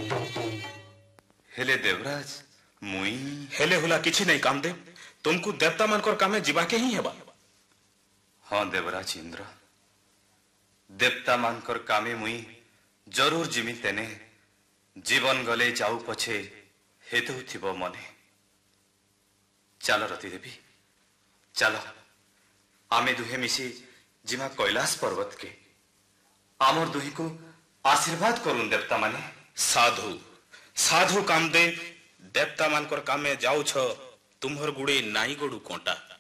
हेले देवराज मुई हेले हुला किछि नहीं कामदेव, तुमको देवता मानकर कामे जीवा के ही हेबा। हाँ देवराज इंद्र, देवता मानकर कामे मुई जरूर जिमी तेने जीवन गले जाऊ पछे हेतु थिबो मने। चल रति देवी चल, आमे दुहे मिसी जिमा कैलाश पर्वत के आमर दुही को आशीर्वाद करूं देवता माने। साधु साधु कामदेव, देवता मानकर कामे जाऊ छ, तुम्हर गुड़े नाई गोड़ू कोंटा।